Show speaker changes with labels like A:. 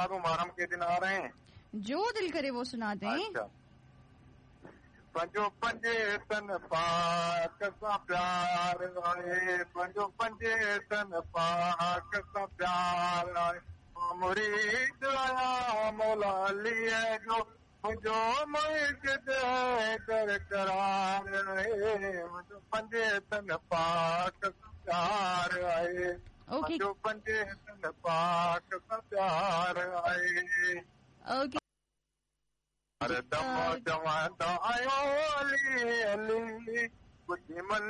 A: मुहर्रम के दिन आ रहे हैं,
B: जो दिल करे वो सुना दें।
A: अच्छा। पंजो पंजे तन पाक सां प्यार आहे, पंजो पंजे तन पाक सां प्यार आहे, मुरीद आया मौला अलीअ जो, मुंहिंजो मुर्शिद कर करार आहे, मुंहिंजो पंजे तन पाक सां प्यार आहे, पंजो पंजे तन पाक सां प्यार आहे।
B: ओके
A: हर दम चवंदा आहियो अली अली, ॿुधी मन